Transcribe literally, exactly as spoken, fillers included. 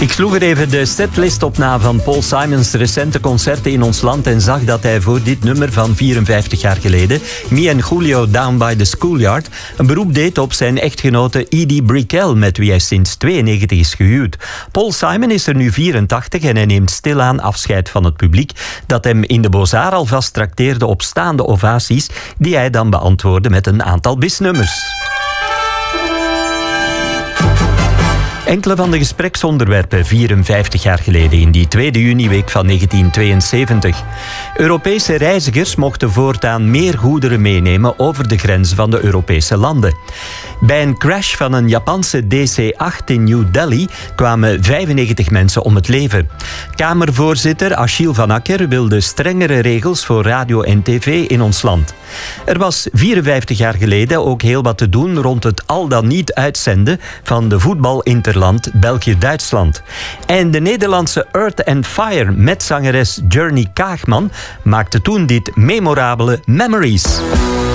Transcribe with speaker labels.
Speaker 1: Ik sloeg er even de setlist op na van Paul Simon's recente concerten in ons land en zag dat hij voor dit nummer van vierenvijftig jaar geleden, Me and Julio Down by the Schoolyard, een beroep deed op zijn echtgenote Edie Brickell, met wie hij sinds tweeënnegentig is gehuwd. Paul Simon is er nu vierentachtig en hij neemt stilaan afscheid van het publiek dat hem in de Beaux-Arts alvast trakteerde op staande ovaties die hij dan beantwoordde met een aantal bisnummers. Enkele van de gespreksonderwerpen vierenvijftig jaar geleden in die tweede juniweek van negentien tweeënzeventig. Europese reizigers mochten voortaan meer goederen meenemen over de grenzen van de Europese landen. Bij een crash van een Japanse D C acht in New Delhi kwamen vijfennegentig mensen om het leven. Kamervoorzitter Achille van Akker wilde strengere regels voor radio en tv in ons land. Er was vierenvijftig jaar geleden ook heel wat te doen rond het al dan niet uitzenden van de voetbalinterland België-Duitsland. En de Nederlandse Earth and Fire met zangeres Journey Kaagman maakte toen dit memorabele Memories.